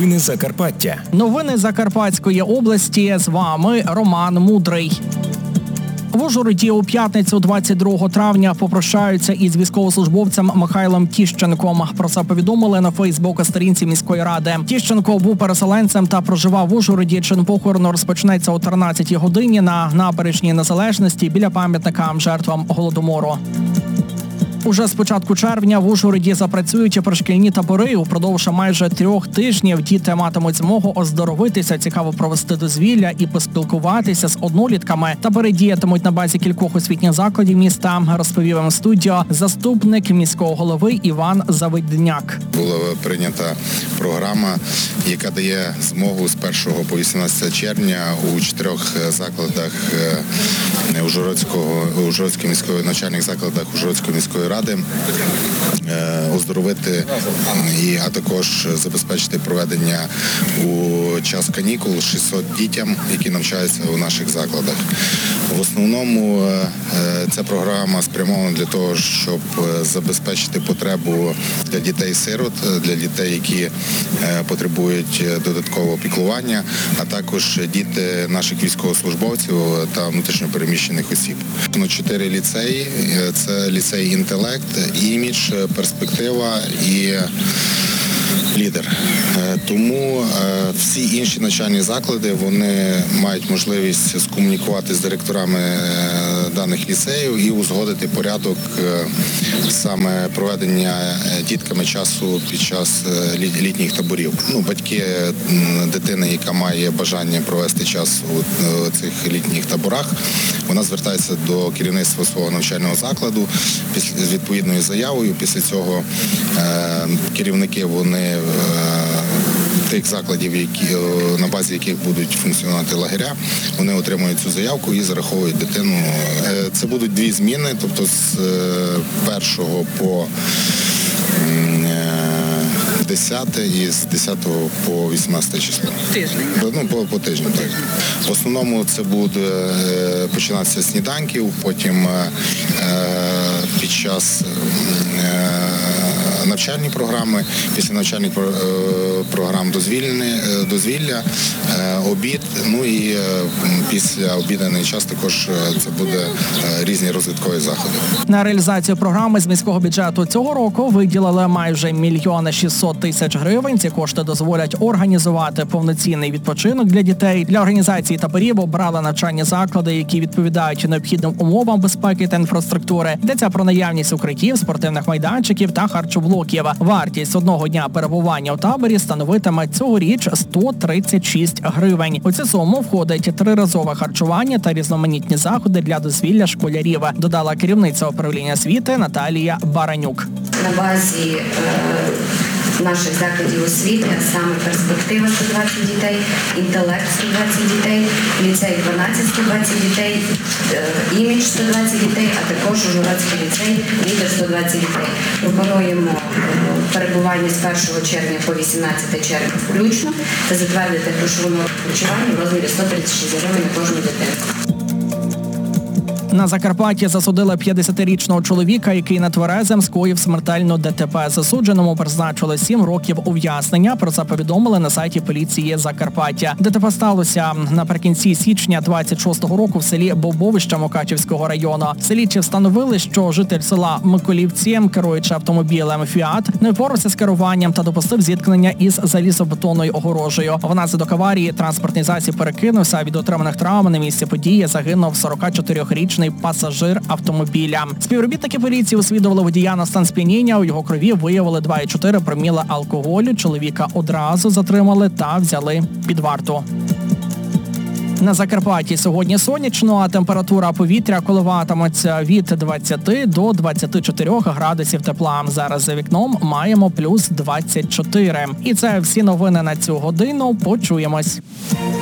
Новини Закарпаття. Новини Закарпатської області. З вами Роман Мудрий. В Ужгороді у п'ятницю 22 травня попрощаються із військовослужбовцем Михайлом Тіщенком. Про це повідомили на Фейсбук-сторінці міської ради. Тіщенко був переселенцем та проживав в Ужгороді. Чин похорону розпочнеться о 13-й годині на набережній Незалежності біля пам'ятника жертвам Голодомору. Уже з початку червня в Ужгороді запрацюють пришкільні табори. Упродовж майже 3 тижнів діти матимуть змогу оздоровитися, цікаво провести дозвілля і поспілкуватися з однолітками. Табори діятимуть на базі кількох освітніх закладів міста, розповів МСтудіо заступник міського голови Іван Завидняк. Була прийнята програма, яка дає змогу з 1 по 18 червня у 4 закладах Ужгородської міської навчальних закладах Ужгородської міської ради оздоровити, а також забезпечити проведення у час канікул 600 дітям, які навчаються у наших закладах. В основному ця програма спрямована для того, щоб забезпечити потребу для дітей-сирот, для дітей, які потребують додаткового піклування, а також діти наших військовослужбовців та внутрішньопереміщених осіб. 4 ліцеї – це ліцей «Інтелект», «Імідж», «Перспектива» і «Лідер». Тому всі інші навчальні заклади, вони мають можливість скомунікувати з директорами даних ліцеїв і узгодити порядок саме проведення дітками часу під час літніх таборів. Батьки дитини, яка має бажання провести час у цих літніх таборах, вона звертається до керівництва свого навчального закладу з відповідною заявою. Після цього керівники, вони тих закладів, на базі яких будуть функціонувати лагеря, вони отримують цю заявку і зараховують дитину. Це будуть 2 зміни, тобто з 1 по 10 і з 10 по 18 число. Тиждень? По тижню, так. В основному це буде починатися з сніданків, потім під час навчальні програми, після навчальних програм дозвілля, обід, і після обідний час також це буде різні розвиткові заходи. На реалізацію програми з міського бюджету цього року виділили майже 1 мільйон 600 тисяч гривень. Ці кошти дозволять організувати повноцінний відпочинок для дітей. Для організації таборів обрали навчальні заклади, які відповідають необхідним умовам безпеки та інфраструктури. Йдеться про наявність укриттів, спортивних майданчиків та харчоблоків. Вартість одного дня перебування у таборі становитиме цьогоріч 136 гривень. У цю суму входить 3-разове харчування та різноманітні заходи для дозвілля школярів, додала керівниця управління освіти Наталія Баранюк. На базі наших закладів освіти, саме «Перспектива» 120 дітей, «Інтелект» 120 дітей, «Ліцей» 12 120 дітей, «Імідж» 120 дітей, а також Ужгородський ліцей «Лідер» 120 дітей. Пропонуємо перебування з 1 червня по 18 червня включно та затвердити грошову норму харчування в розмірі 136 гривень на кожну дитину. На Закарпатті засудили 50-річного чоловіка, який нетверезим скоїв смертельну ДТП. Засудженому призначили 7 років ув'язнення. Про це повідомили на сайті поліції Закарпаття. ДТП сталося наприкінці січня 26-го року в селі Бобовище Мукачівського району. Слідчі встановили, що житель села Миколівці, керуючи автомобілем «Фіат», не впорався з керуванням та допустив зіткнення із залізобетонною огорожею. Внаслідок аварії транспортний засіб перекинувся. Від отриманих травм на місці події загинув 44-річний пасажир автомобіля. Співробітники поліції освідували водія на стан сп'яніння. У його крові виявили 2,4 проміла алкоголю. Чоловіка одразу затримали та взяли під варту. На Закарпатті сьогодні сонячно, а температура повітря коливатиметься від 20 до 24 градусів тепла. Зараз за вікном маємо плюс 24. І це всі новини на цю годину. Почуємось.